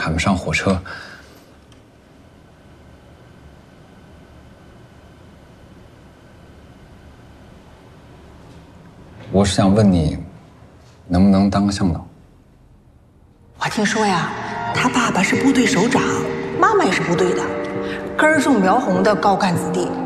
赶不上火车。我是想问你，能不能当个向导？ 我听说呀，他爸爸是部队首长，妈妈也是部队的，根正苗红的高干子弟。